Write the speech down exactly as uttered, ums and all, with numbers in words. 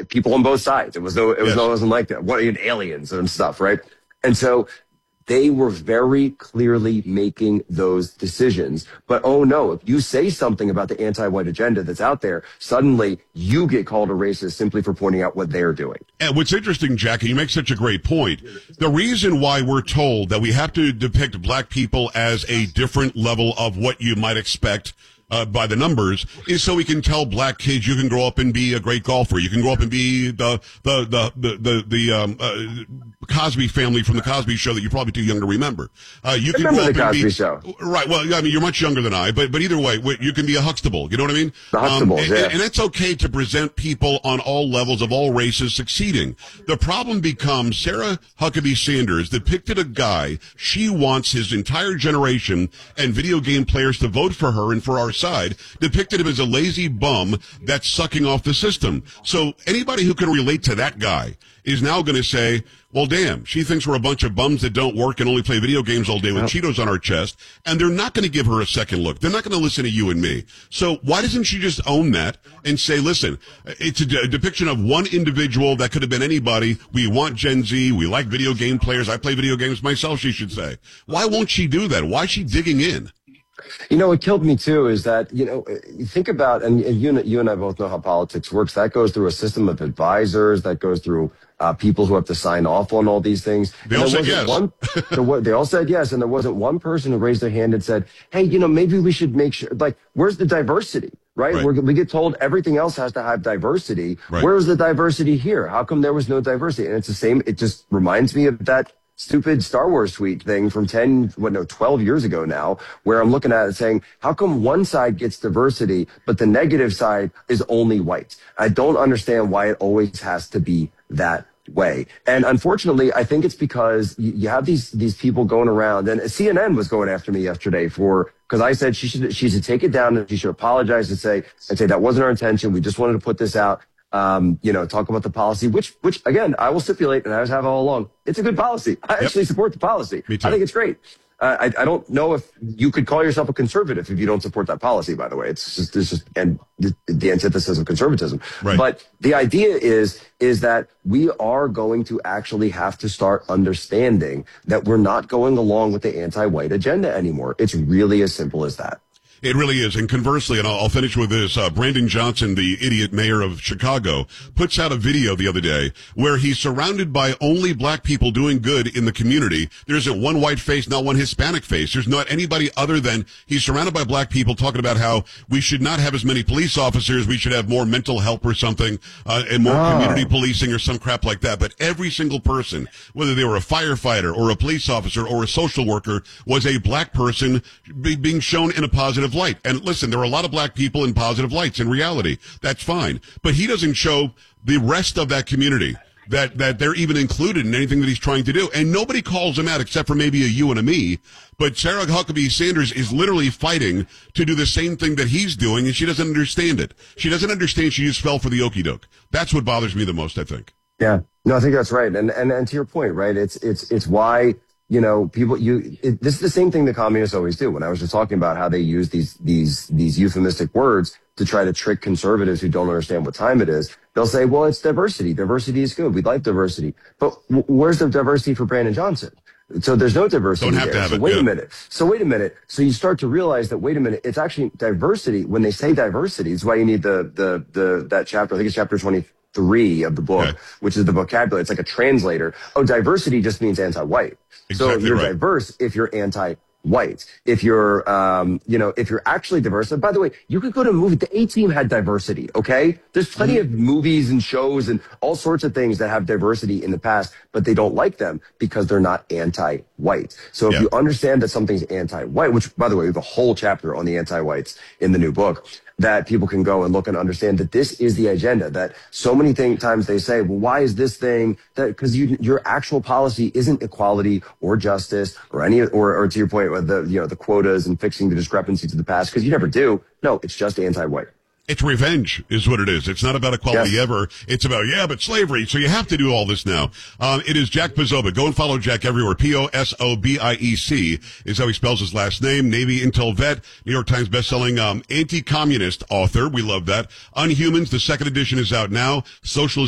people on both sides. It was no, it was, yes. it wasn't like that. What, aliens and stuff, right? And so they were very clearly making those decisions. But oh no, if you say something about the anti-white agenda that's out there, suddenly you get called a racist simply for pointing out what they're doing. And what's interesting, Jackie, you make such a great point. The reason why we're told that we have to depict black people as a different level of what you might expect Uh, by the numbers is so we can tell black kids you can grow up and be a great golfer. You can grow up and be the the the the the, the um, uh, Cosby family from the Cosby Show that you're probably too young to remember. Uh, you can remember grow up the Cosby and be, Show. Right. Well, I mean, you're much younger than I, but but either way, you can be a Huxtable. You know what I mean? The Huxtables, um, and, yeah. and it's okay to present people on all levels of all races succeeding. The problem becomes Sarah Huckabee Sanders depicted a guy she wants his entire generation and video game players to vote for her and for our side, depicted him as a lazy bum that's sucking off the system. So anybody who can relate to that guy is now going to say, well, damn, she thinks we're a bunch of bums that don't work and only play video games all day with yep. Cheetos on our chest, and they're not going to give her a second look. They're not going to listen to you and me. So why doesn't she just own that and say, listen, it's a, de- a depiction of one individual that could have been anybody. We want Gen Z. We like video game players. I play video games myself, she should say. Why won't she do that? Why is she digging in? You know, what killed me too is that, you know, you think about, and, and you, you and I both know how politics works. That goes through a system of advisors. That goes through uh, people who have to sign off on all these things. They all said yes. One, there was, they all said yes, and there wasn't one person who raised their hand and said, hey, you know, maybe we should make sure, like, where's the diversity? Right? Right. We're, we get told everything else has to have diversity. Right. Where's the diversity here? How come there was no diversity? And it's the same. It just reminds me of that stupid Star Wars tweet thing from ten, what, no, twelve years ago now, where I'm looking at it saying, how come one side gets diversity, but the negative side is only white? I don't understand why it always has to be that way. And unfortunately, I think it's because you, you have these, these people going around, and C N N was going after me yesterday for, because I said she should, she should take it down and she should apologize and say, and say that wasn't our intention. We just wanted to put this out. Um, you know, talk about the policy, which, which again, I will stipulate, and I have all along. It's a good policy. I yep. actually support the policy. Me too. I think it's great. Uh, I, I don't know if you could call yourself a conservative if you don't support that policy, by the way. It's just, it's just, and the, the antithesis of conservatism. Right. But the idea is, is that we are going to actually have to start understanding that we're not going along with the anti-white agenda anymore. It's really as simple as that. It really is. And conversely, and I'll, I'll finish with this, uh, Brandon Johnson, the idiot mayor of Chicago, puts out a video the other day where he's surrounded by only black people doing good in the community. There isn't one white face, not one Hispanic face. There's not anybody other than he's surrounded by black people talking about how we should not have as many police officers. We should have more mental help or something, uh, and more oh. community policing or some crap like that. But every single person, whether they were a firefighter or a police officer or a social worker, was a black person be, being shown in a positive light. And listen, there are a lot of black people in positive lights in reality. That's fine. But he doesn't show the rest of that community that, that they're even included in anything that he's trying to do. And nobody calls him out except for maybe a you and a me. But Sarah Huckabee Sanders is literally fighting to do the same thing that he's doing, and she doesn't understand it. She doesn't understand she just fell for the okie doke. That's what bothers me the most, I think. Yeah. No, I think that's right. And, and, and to your point, right, it's, it's, it's why, you know, people, you, it, this is the same thing that communists always do. When I was just talking about how they use these, these, these euphemistic words to try to trick conservatives who don't understand what time it is, they'll say, well, it's diversity. Diversity is good. We like diversity. But w- where's the diversity for Brandon Johnson? So there's no diversity Don't have there. to have so it, wait yeah. a minute. So wait a minute. So you start to realize that, wait a minute, it's actually diversity. When they say diversity, it's why you need the, the, the, that chapter, I think it's chapter twenty-three of the book, okay. which is the vocabulary. It's like a translator. Oh, diversity just means anti-white. Exactly so you're right. diverse if you're anti-white. If you're, um, you know, if you're actually diverse. And by the way, you could go to a movie. The A-Team had diversity, okay? There's plenty mm-hmm. of movies and shows and all sorts of things that have diversity in the past, but they don't like them because they're not anti-white. So if yeah. you understand that something's anti-white, which, by the way, we have a whole chapter on the anti-whites in the new book, that people can go and look and understand that this is the agenda, that so many thing, times they say, well, why is this thing that, because you, your actual policy isn't equality or justice or any, or, or to your point, with the, you know, the quotas and fixing the discrepancies of the past, because you never do. No, it's just anti-white. It's revenge is what it is. It's not about equality yes. ever. It's about, yeah, but slavery. So you have to do all this now. Um, it is Jack Posobiec. Go and follow Jack everywhere. P O S O B I E C is how he spells his last name. Navy Intel vet, New York Times bestselling um, anti-communist author. We love that. Unhumans, the second edition is out now. Socialist